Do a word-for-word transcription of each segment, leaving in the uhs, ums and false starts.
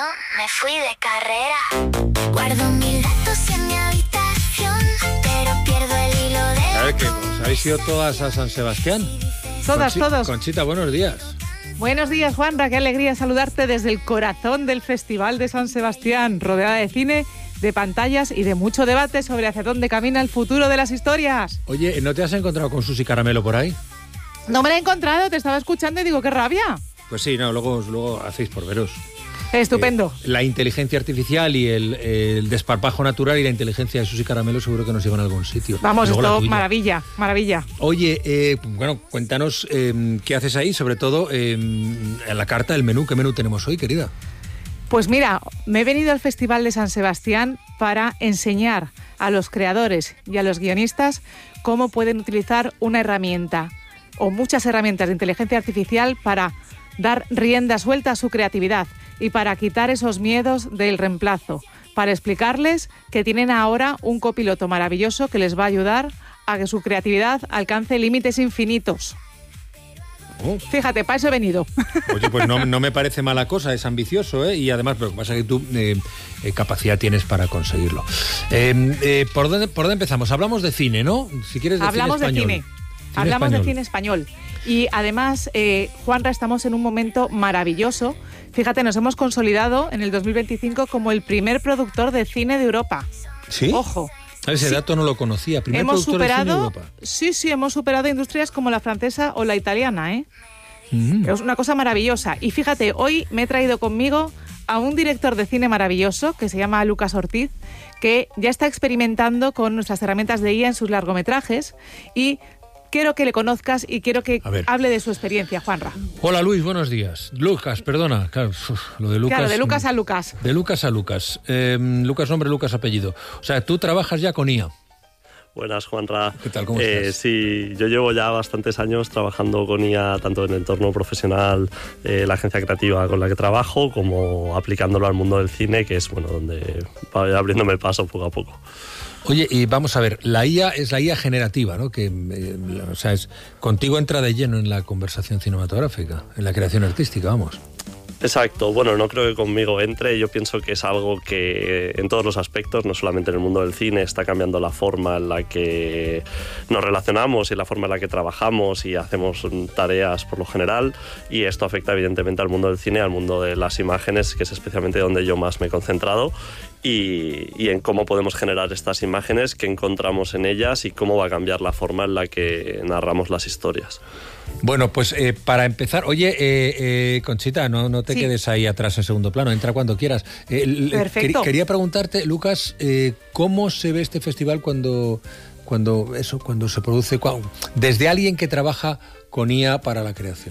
me fui de carrera. Guardo mil datos en mi habitación, pero pierdo el hilo de la A ver, que os habéis ido todas a San Sebastián. Todas, Conchi- todos. Conchita, buenos días. Buenos días, Juanra. Qué alegría saludarte desde el corazón del Festival de San Sebastián, rodeada de cine, de pantallas y de mucho debate sobre hacia dónde camina el futuro de las historias. Oye, ¿no te has encontrado con Susi Caramelo por ahí? No me la he encontrado, te estaba escuchando y digo, qué rabia. Pues sí, no, luego, luego hacéis por veros. Estupendo. Eh, la inteligencia artificial y el, el desparpajo natural y la inteligencia de Susi Caramelo seguro que nos llevan a algún sitio. Vamos, Luego la esto, tuya. maravilla, maravilla. Oye, eh, bueno, cuéntanos eh, qué haces ahí, sobre todo eh, en la carta, el menú. ¿Qué menú tenemos hoy, querida? Pues mira, me he venido al Festival de San Sebastián para enseñar a los creadores y a los guionistas cómo pueden utilizar una herramienta o muchas herramientas de inteligencia artificial para dar rienda suelta a su creatividad y para quitar esos miedos del reemplazo, para explicarles que tienen ahora un copiloto maravilloso que les va a ayudar a que su creatividad alcance límites infinitos. Oh. Fíjate, para eso he venido. Oye, pues no, no me parece mala cosa, es ambicioso, ¿eh? Y además, pero lo que pasa es que tú eh, eh, capacidad tienes para conseguirlo. Eh, eh, ¿por, dónde, ¿Por dónde empezamos? Hablamos de cine, ¿no? Si quieres, de Hablamos cine de español. cine. Cine Hablamos español. de cine español. Y además, eh, Juanra, estamos en un momento maravilloso. Fíjate, nos hemos consolidado en el dos mil veinticinco como el primer productor de cine de Europa. ¿Sí? Ojo. Ese Sí. dato no lo conocía. Primer Hemos productor de cine de superado, Europa. sí, sí, hemos superado industrias como la francesa o la italiana, ¿eh? Mm. Es una cosa maravillosa. Y fíjate, hoy me he traído conmigo a un director de cine maravilloso que se llama Lucas Ortiz, que ya está experimentando con nuestras herramientas de I A en sus largometrajes y quiero que le conozcas y quiero que A ver. hable de su experiencia, Juanra. Hola Luis, buenos días. Lucas, perdona. Claro, uf, lo de Lucas. Claro, de Lucas a Lucas. De Lucas a Lucas. Eh, Lucas nombre, Lucas apellido. O sea, tú trabajas ya con I A. Buenas, Juanra. ¿Qué tal? ¿Cómo Eh, estás? sí, yo llevo ya bastantes años trabajando con I A, tanto en el entorno profesional, eh, la agencia creativa con la que trabajo, como aplicándolo al mundo del cine, que es bueno donde va abriéndome el paso poco a poco. Oye, y vamos a ver, la I A es la I A generativa, ¿no? Que, eh, o sea, es, contigo entra de lleno en la conversación cinematográfica, en la creación artística, vamos. Exacto, bueno, no creo que conmigo entre, yo pienso que es algo que en todos los aspectos, no solamente en el mundo del cine, está cambiando la forma en la que nos relacionamos y la forma en la que trabajamos y hacemos tareas por lo general, y esto afecta evidentemente al mundo del cine, al mundo de las imágenes, que es especialmente donde yo más me he concentrado, y, y en cómo podemos generar estas imágenes, qué encontramos en ellas y cómo va a cambiar la forma en la que narramos las historias. Bueno, pues eh, para empezar, oye, eh, eh, Conchita, no, no te Sí. quedes ahí atrás en segundo plano, entra cuando quieras. Eh, l- Perfecto. quer- quería preguntarte, Lucas, eh, ¿cómo se ve este festival cuando, cuando, eso, cuando se produce, cua- desde alguien que trabaja con I A para la creación?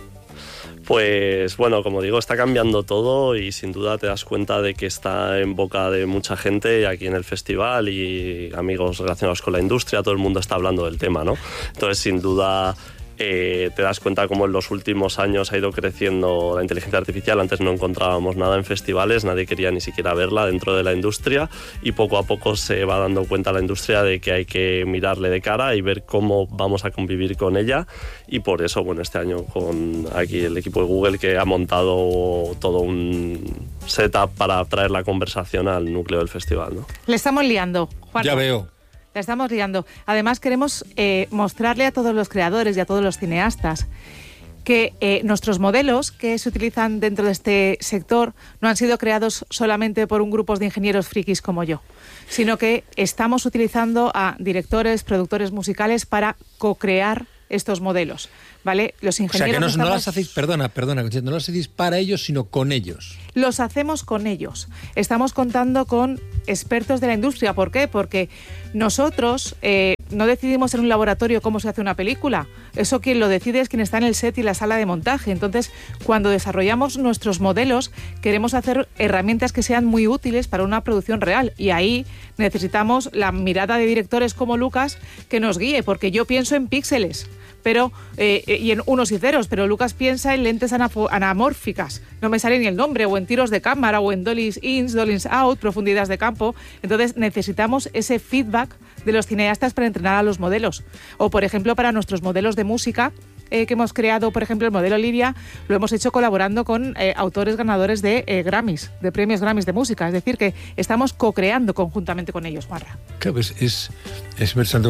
Pues bueno, como digo, está cambiando todo y sin duda te das cuenta de que está en boca de mucha gente aquí en el festival y amigos relacionados con la industria, todo el mundo está hablando del tema, ¿no? Entonces, sin duda, eh, te das cuenta cómo en los últimos años ha ido creciendo la inteligencia artificial. Antes no encontrábamos nada en festivales, nadie quería ni siquiera verla dentro de la industria, y poco a poco se va dando cuenta la industria de que hay que mirarle de cara y ver cómo vamos a convivir con ella, y por eso, bueno, este año con aquí el equipo de Google, que ha montado todo un setup para traer la conversación al núcleo del festival, ¿no? Le estamos liando, Juanra. Ya veo. La estamos liando. Además, queremos eh, mostrarle a todos los creadores y a todos los cineastas que eh, nuestros modelos que se utilizan dentro de este sector no han sido creados solamente por un grupo de ingenieros frikis como yo, sino que estamos utilizando a directores, productores musicales para co-crear estos modelos, ¿vale? Los O ingenieros sea, que no, no estamos- las hacéis, perdona, perdona, Conchita, no las hacéis para ellos, sino con ellos. Los hacemos con ellos. Estamos contando con expertos de la industria. ¿Por qué? Porque nosotros eh, no decidimos en un laboratorio cómo se hace una película. Eso quien lo decide es quien está en el set y la sala de montaje. Entonces, cuando desarrollamos nuestros modelos, queremos hacer herramientas que sean muy útiles para una producción real. Y ahí necesitamos la mirada de directores como Lucas que nos guíe, porque yo pienso en píxeles. Pero, eh, y en unos y ceros, pero Lucas piensa en lentes anafo- anamórficas, no me sale ni el nombre, o en tiros de cámara, o en dollies ins, dollies out, profundidades de campo. Entonces necesitamos ese feedback de los cineastas para entrenar a los modelos. O, por ejemplo, para nuestros modelos de música, eh, que hemos creado, por ejemplo, el modelo Liria, lo hemos hecho colaborando con eh, autores ganadores de eh, Grammys, de premios Grammys de música. Es decir, que estamos co-creando conjuntamente con ellos, Juanra. Claro, es, es, es bastante...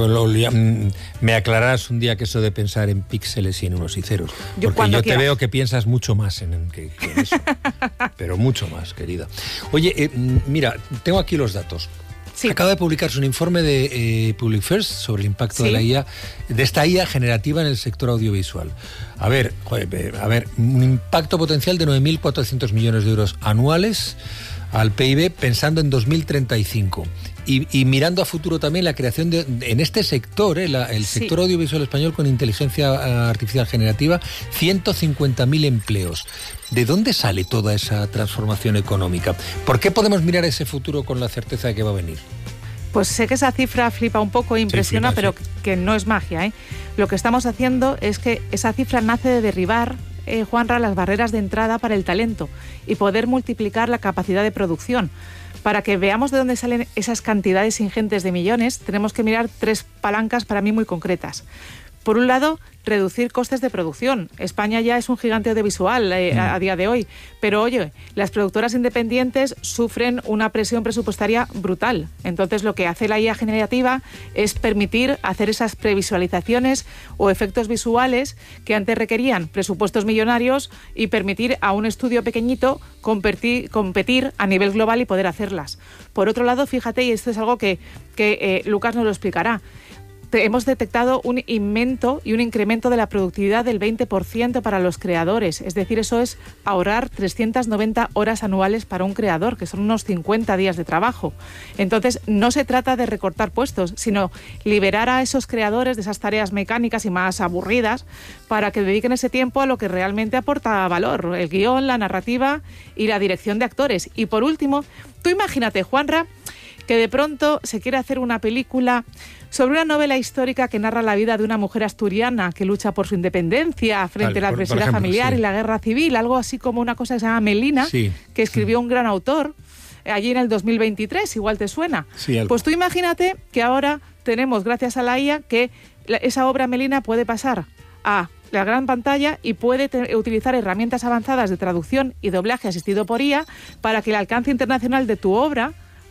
Me aclararás un día que eso de pensar en píxeles y en unos y ceros. Yo porque yo quieras. te veo que piensas mucho más en, en que, que en eso. Pero mucho más, querida. Oye, eh, mira, tengo aquí los datos. Sí. Acaba de publicarse un informe de eh, Public First sobre el impacto sí. de la I A, de esta I A generativa en el sector audiovisual. A ver, joder, a ver, un impacto potencial de nueve mil cuatrocientos millones de euros anuales al P I B pensando en dos mil treinta y cinco. Y, y mirando a futuro también la creación de, en este sector, eh, la, el sí. sector audiovisual español con inteligencia artificial generativa, ciento cincuenta mil empleos. ¿De dónde sale toda esa transformación económica? ¿Por qué podemos mirar ese futuro con la certeza de que va a venir? Pues sé que esa cifra flipa un poco, impresiona, sí, flipa, pero sí. que no es magia, ¿eh? Lo que estamos haciendo es que esa cifra nace de derribar, eh, Juanra, las barreras de entrada para el talento y poder multiplicar la capacidad de producción. Para que veamos de dónde salen esas cantidades ingentes de millones, tenemos que mirar tres palancas para mí muy concretas. Por un lado, reducir costes de producción. España ya es un gigante audiovisual eh, mm. a, a día de hoy, pero oye, las productoras independientes sufren una presión presupuestaria brutal. Entonces, lo que hace la I A generativa es permitir hacer esas previsualizaciones o efectos visuales que antes requerían presupuestos millonarios y permitir a un estudio pequeñito competir, competir a nivel global y poder hacerlas. Por otro lado, fíjate, y esto es algo que, que eh, Lucas nos lo explicará, hemos detectado un aumento y un incremento de la productividad del veinte por ciento para los creadores. Es decir, eso es ahorrar trescientas noventa horas anuales para un creador, que son unos cincuenta días de trabajo. Entonces, no se trata de recortar puestos, sino liberar a esos creadores de esas tareas mecánicas y más aburridas para que dediquen ese tiempo a lo que realmente aporta valor, el guión, la narrativa y la dirección de actores. Y por último, tú imagínate, Juanra, que de pronto se quiere hacer una película sobre una novela histórica que narra la vida de una mujer asturiana que lucha por su independencia frente vale, a la adversidad familiar sí. y la guerra civil, algo así como una cosa que se llama Melina, sí. que escribió sí. un gran autor allí en el dos mil veintitrés, igual te suena. Sí, pues tú imagínate que ahora tenemos, gracias a la I A, que esa obra Melina puede pasar a la gran pantalla y puede te- utilizar herramientas avanzadas de traducción y doblaje asistido por I A para que el alcance internacional de tu obra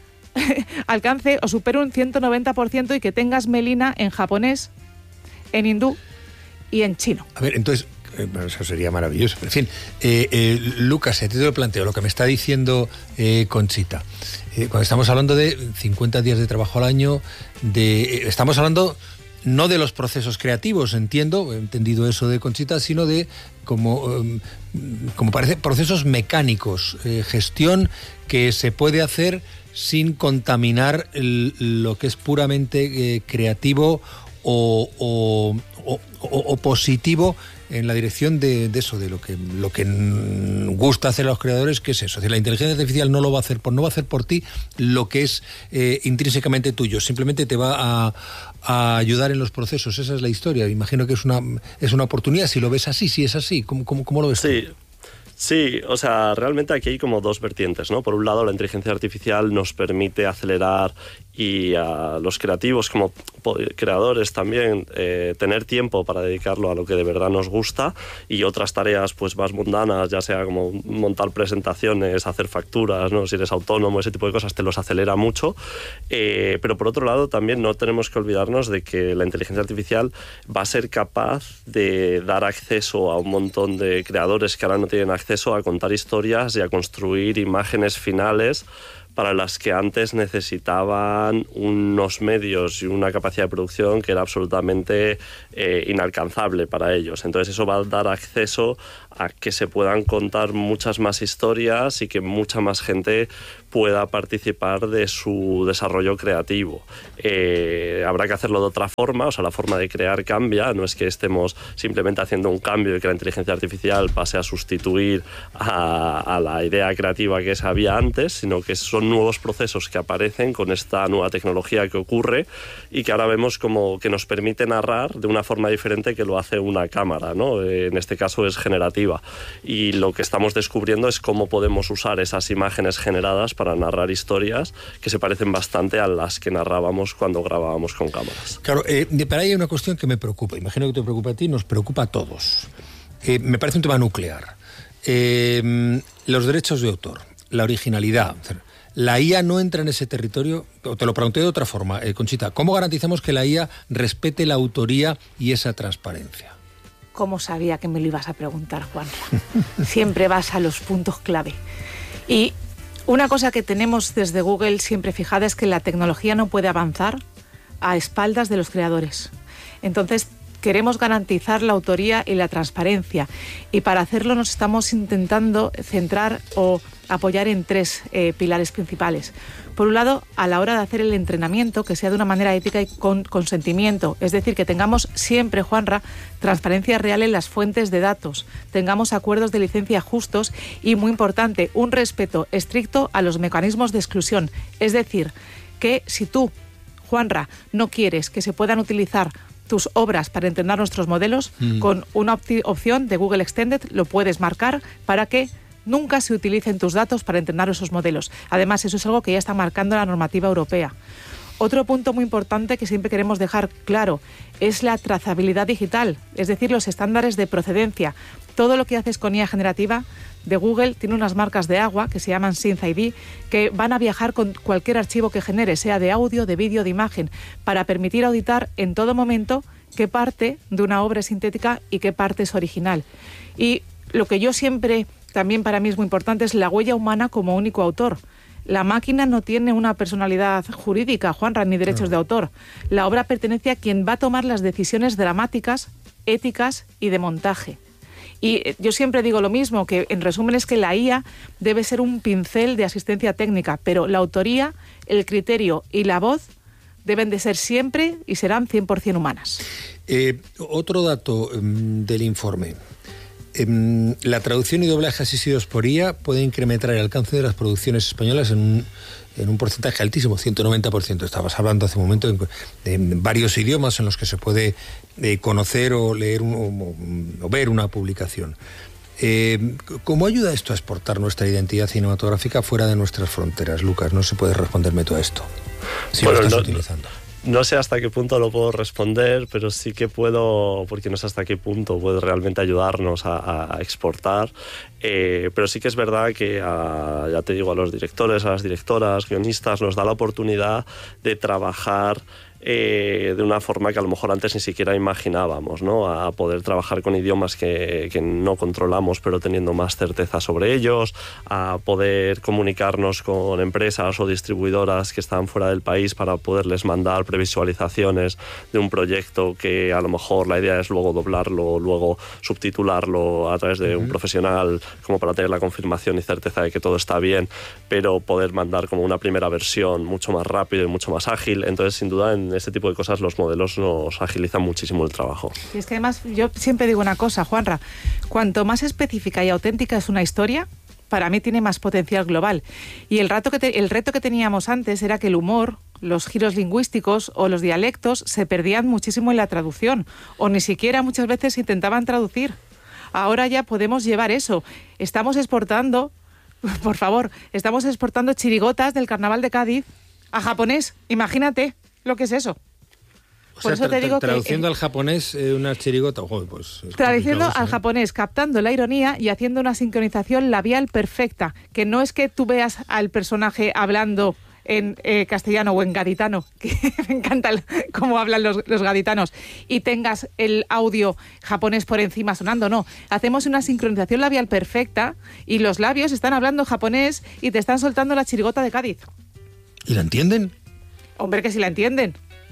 alcance o supere un ciento noventa por ciento y que tengas Melina en japonés, en hindú y en chino. A ver, entonces, eh, bueno, eso sería maravilloso. En fin, eh, eh, Lucas, te lo planteo, lo que me está diciendo eh, Conchita. Eh, cuando estamos hablando de cincuenta días de trabajo al año, de eh, estamos hablando no de los procesos creativos, entiendo, he entendido eso de Conchita, sino de, como, eh, como parece, procesos mecánicos, eh, gestión que se puede hacer sin contaminar el, lo que es puramente eh, creativo o, o, o, o positivo en la dirección de, de eso, de lo que lo que gusta hacer a los creadores, que es eso. Es decir, la inteligencia artificial no lo va a hacer por, no va a hacer por ti lo que es eh, intrínsecamente tuyo, simplemente te va a, a ayudar en los procesos. Esa es la historia. Imagino que es una es una oportunidad, si lo ves así, si es así. ¿Cómo, cómo, cómo lo ves sí. tú? Sí, o sea, realmente aquí hay como dos vertientes, ¿no? Por un lado, la inteligencia artificial nos permite acelerar y a los creativos como creadores también eh, tener tiempo para dedicarlo a lo que de verdad nos gusta, y otras tareas pues más mundanas, ya sea como montar presentaciones, hacer facturas, ¿no? Si eres autónomo, ese tipo de cosas te los acelera mucho, eh, pero por otro lado también no tenemos que olvidarnos de que la inteligencia artificial va a ser capaz de dar acceso a un montón de creadores que ahora no tienen acceso a contar historias y a construir imágenes finales para las que antes necesitaban unos medios y una capacidad de producción que era absolutamente eh, inalcanzable para ellos. Entonces eso va a dar acceso a que se puedan contar muchas más historias y que mucha más gente pueda participar de su desarrollo creativo. Eh, habrá que hacerlo de otra forma, o sea, la forma de crear cambia, no es que estemos simplemente haciendo un cambio y que la inteligencia artificial pase a sustituir a, a la idea creativa que se había antes, sino que son son nuevos procesos que aparecen con esta nueva tecnología que ocurre y que ahora vemos como que nos permite narrar de una forma diferente que lo hace una cámara, ¿no? En este caso es generativa. Y lo que estamos descubriendo es cómo podemos usar esas imágenes generadas para narrar historias que se parecen bastante a las que narrábamos cuando grabábamos con cámaras. Claro, eh, para ahí hay una cuestión que me preocupa. Imagino que te preocupa a ti, nos preocupa a todos. Eh, me parece un tema nuclear. Eh, los derechos de autor, la originalidad. ¿La I A no entra en ese territorio? O te lo pregunté de otra forma, eh, Conchita. ¿Cómo garantizamos que la I A respete la autoría y esa transparencia? ¿Cómo sabía que me lo ibas a preguntar, Juan? Siempre vas a los puntos clave. Y una cosa que tenemos desde Google siempre fijada es que la tecnología no puede avanzar a espaldas de los creadores. Entonces, queremos garantizar la autoría y la transparencia. Y para hacerlo nos estamos intentando centrar o apoyar en tres eh, pilares principales. Por un lado, a la hora de hacer el entrenamiento, que sea de una manera ética y con consentimiento. Es decir, que tengamos siempre, Juanra, transparencia real en las fuentes de datos. Tengamos acuerdos de licencia justos y, muy importante, un respeto estricto a los mecanismos de exclusión. Es decir, que si tú, Juanra, no quieres que se puedan utilizar tus obras para entrenar nuestros modelos, mm. con una op- opción de Google Extended lo puedes marcar para que nunca se utilicen tus datos para entrenar esos modelos. Además, eso es algo que ya está marcando la normativa europea. Otro punto muy importante que siempre queremos dejar claro es la trazabilidad digital, es decir, los estándares de procedencia. Todo lo que haces con I A generativa de Google tiene unas marcas de agua que se llaman Synth I D, que van a viajar con cualquier archivo que genere, sea de audio, de vídeo, de imagen, para permitir auditar en todo momento qué parte de una obra es sintética y qué parte es original. Y lo que yo siempre, también para mí es muy importante, es la huella humana como único autor. La máquina no tiene una personalidad jurídica, Juanra, ni derechos no. de autor. La obra pertenece a quien va a tomar las decisiones dramáticas, éticas y de montaje. Y yo siempre digo lo mismo, que en resumen es que la I A debe ser un pincel de asistencia técnica, pero la autoría, el criterio y la voz deben de ser siempre y serán cien por ciento humanas. Eh, otro dato um, del informe. Um, la traducción y doblaje asistidos por I A puede incrementar el alcance de las producciones españolas en un, en un porcentaje altísimo, ciento noventa por ciento. Estabas hablando hace un momento de, de varios idiomas en los que se puede eh, conocer o leer un, o, o ver una publicación. Eh, ¿Cómo ayuda esto a exportar nuestra identidad cinematográfica fuera de nuestras fronteras, Lucas? No se puede responderme todo esto, si bueno, lo estás no, utilizando. No sé hasta qué punto lo puedo responder, pero sí que puedo, porque no sé hasta qué punto puede realmente ayudarnos a, a exportar. Eh, pero sí que es verdad que, a, ya te digo, a los directores, a las directoras, guionistas, nos da la oportunidad de trabajar Eh, de una forma que a lo mejor antes ni siquiera imaginábamos, ¿no? A poder trabajar con idiomas que, que no controlamos, pero teniendo más certeza sobre ellos, a poder comunicarnos con empresas o distribuidoras que están fuera del país para poderles mandar previsualizaciones de un proyecto que a lo mejor la idea es luego doblarlo, luego subtitularlo a través de uh-huh. un profesional, como para tener la confirmación y certeza de que todo está bien, pero poder mandar como una primera versión mucho más rápido y mucho más ágil. Entonces, sin duda, en este tipo de cosas los modelos nos agilizan muchísimo el trabajo. Y es que además yo siempre digo una cosa, Juanra, cuanto más específica y auténtica es una historia, para mí tiene más potencial global. Y el, rato que te, el reto que teníamos antes era que el humor, los giros lingüísticos o los dialectos se perdían muchísimo en la traducción, o ni siquiera muchas veces intentaban traducir. Ahora ya podemos llevar eso. Estamos exportando, por favor, estamos exportando chirigotas del Carnaval de Cádiz a japonés, imagínate lo que es eso. O Por sea, eso te digo traduciendo que, al japonés eh, una chirigota. Joder, pues traduciendo al ¿eh? japonés, captando la ironía y haciendo una sincronización labial perfecta. Que no es que tú veas al personaje hablando en eh, castellano o en gaditano, que me encanta el, cómo hablan los, los gaditanos, y tengas el audio japonés por encima sonando. No, hacemos una sincronización labial perfecta y los labios están hablando japonés y te están soltando la chirigota de Cádiz. ¿Y la entienden? Hombre, que sí la entienden.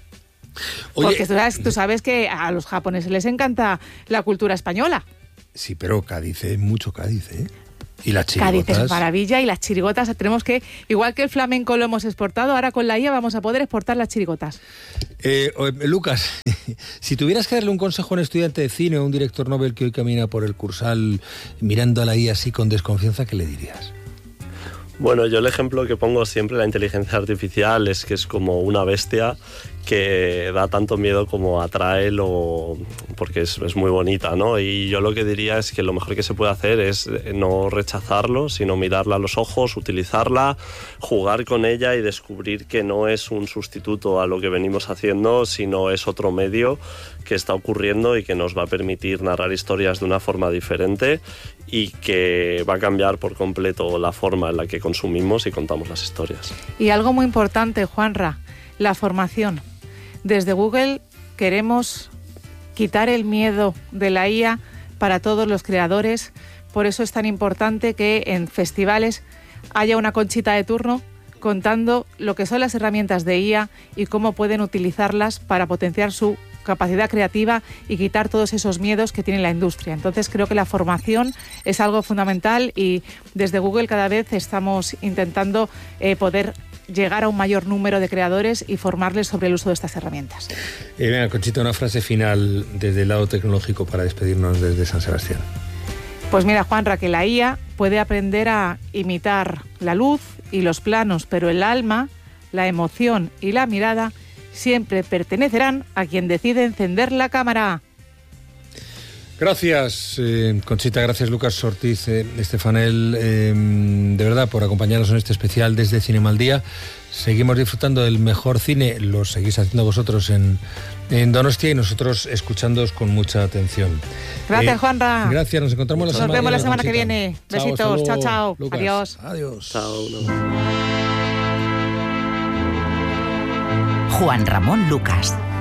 Oye, porque tú sabes, tú sabes que a los japoneses les encanta la cultura española. Sí, pero Cádiz es mucho Cádiz, ¿eh? Y las chirigotas. Cádiz es maravilla y las chirigotas tenemos que, igual que el flamenco lo hemos exportado, ahora con la I A vamos a poder exportar las chirigotas. Eh, Lucas, si tuvieras que darle un consejo a un estudiante de cine o a un director Nobel que hoy camina por el Cursal mirando a la I A así con desconfianza, ¿qué le dirías? Bueno, yo el ejemplo que pongo siempre, la inteligencia artificial, es que es como una bestia que da tanto miedo como atrae, lo, porque es, es muy bonita, ¿no? Y yo lo que diría es que lo mejor que se puede hacer es no rechazarlo, sino mirarla a los ojos, utilizarla, jugar con ella y descubrir que no es un sustituto a lo que venimos haciendo, sino es otro medio que está ocurriendo y que nos va a permitir narrar historias de una forma diferente y que va a cambiar por completo la forma en la que consumimos y contamos las historias. Y algo muy importante, Juanra, la formación. Desde Google queremos quitar el miedo de la I A para todos los creadores. Por eso es tan importante que en festivales haya una Conchita de turno contando lo que son las herramientas de I A y cómo pueden utilizarlas para potenciar su capacidad creativa y quitar todos esos miedos que tiene la industria. Entonces creo que la formación es algo fundamental y desde Google cada vez estamos intentando eh, poder llegar a un mayor número de creadores y formarles sobre el uso de estas herramientas. Eh, venga, Conchita, una frase final desde el lado tecnológico para despedirnos desde San Sebastián. Pues mira, Juanra, que la I A puede aprender a imitar la luz y los planos, pero el alma, la emoción y la mirada siempre pertenecerán a quien decide encender la cámara. Gracias, eh, Conchita, gracias Lucas Ortiz, eh, Estefanel, eh, de verdad, por acompañarnos en este especial desde Cinema al Día. Seguimos disfrutando del mejor cine, lo seguís haciendo vosotros en, en Donostia y nosotros escuchándoos con mucha atención. Gracias, eh, Juanra. Gracias, nos encontramos la nos semana vemos la Conchita. semana que viene. Chao, Besitos, chao, chao. Lucas. Adiós. Adiós. Chao. Juan Ramón Lucas.